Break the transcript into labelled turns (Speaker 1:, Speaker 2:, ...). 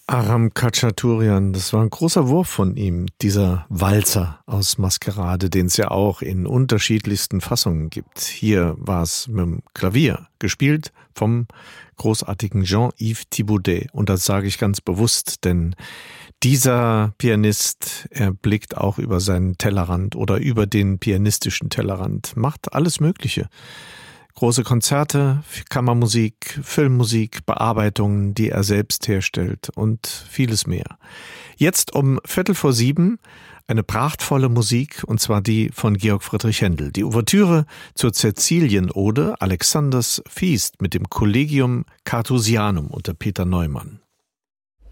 Speaker 1: Aram Khachaturian, das war ein großer Wurf von ihm, dieser Walzer aus Maskerade, den es ja auch in unterschiedlichsten Fassungen gibt. Hier war es mit dem Klavier gespielt vom großartigen Jean-Yves Thibaudet. Und das sage ich ganz bewusst, denn dieser Pianist, er blickt auch über seinen Tellerrand oder über den pianistischen Tellerrand, macht alles Mögliche. Große Konzerte, Kammermusik, Filmmusik, Bearbeitungen, die er selbst herstellt und vieles mehr. Jetzt um 6:15 eine prachtvolle Musik, und zwar die von Georg Friedrich Händel. Die Ouvertüre zur Cäcilienode, Alexanders Feast mit dem Collegium Carthusianum unter Peter Neumann.